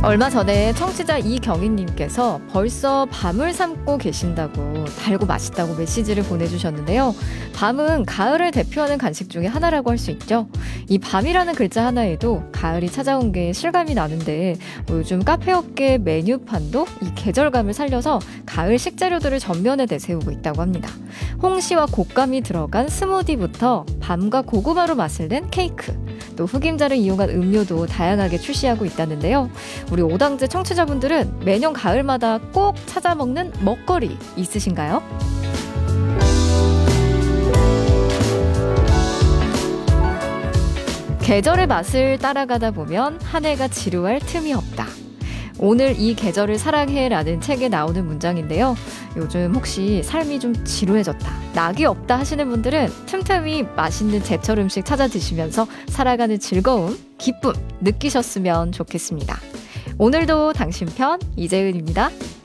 얼마 전에 청취자 이경희님께서 벌써 밤을 삶고 계신다고 달고 맛있다고 메시지를 보내주셨는데요. 밤은 가을을 대표하는 간식 중에 하나라고 할 수 있죠. 이 밤이라는 글자 하나에도 가을이 찾아온 게 실감이 나는데 요즘 카페업계 메뉴판도 이 계절감을 살려서 가을 식재료들을 전면에 내세우고 있다고 합니다. 홍시와 곶감이 들어간 스무디부터 밤과 고구마로 맛을 낸 케이크, 또 흑임자를 이용한 음료도 다양하게 출시하고 있다는데요. 우리 오당제 청취자분들은 매년 가을마다 꼭 찾아 먹는 먹거리 있으신가요? 계절의 맛을 따라가다 보면 한 해가 지루할 틈이 없다. 오늘 이 계절을 사랑해라는 책에 나오는 문장인데요. 요즘 혹시 삶이 좀 지루해졌다, 낙이 없다 하시는 분들은 틈틈이 맛있는 제철 음식 찾아 드시면서 살아가는 즐거움, 기쁨 느끼셨으면 좋겠습니다. 오늘도 당신 편 이재은입니다.